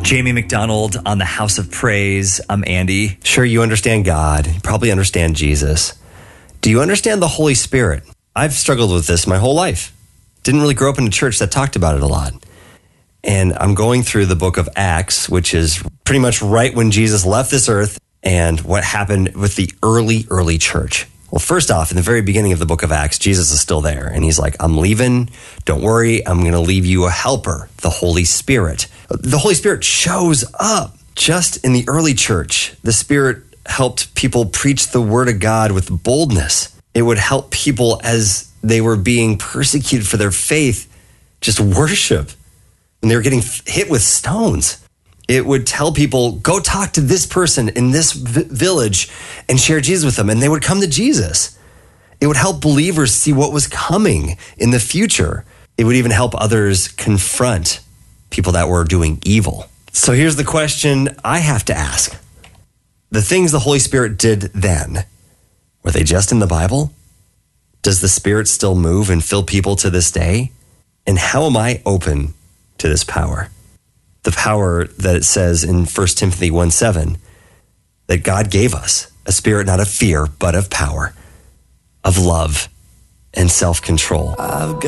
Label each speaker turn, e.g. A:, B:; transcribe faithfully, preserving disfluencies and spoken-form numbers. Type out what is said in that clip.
A: Jamie McDonald on the House of Praise. I'm Andy.
B: Sure, you understand God. You probably understand Jesus. Do you understand the Holy Spirit? I've struggled with this my whole life. Didn't really grow up in a church that talked about it a lot. And I'm going through the book of Acts, which is pretty much right when Jesus left this earth and what happened with the early, early church. Well, first off, in the very beginning of the book of Acts, Jesus is still there. And he's like, I'm leaving. Don't worry. I'm going to leave you a helper, the Holy Spirit. The Holy Spirit shows up just in the early church. The Spirit helped people preach the word of God with boldness. It would help people as they were being persecuted for their faith, just worship. And they were getting hit with stones. It would tell people, go talk to this person in this v- village and share Jesus with them. And they would come to Jesus. It would help believers see what was coming in the future. It would even help others confront people that were doing evil. So here's the question I have to ask. The things the Holy Spirit did then, were they just in the Bible? Does the Spirit still move and fill people to this day? And how am I open to this power? The power that it says in First Timothy one seven, that God gave us a spirit not of fear, but of power, of love, and self-control. I've got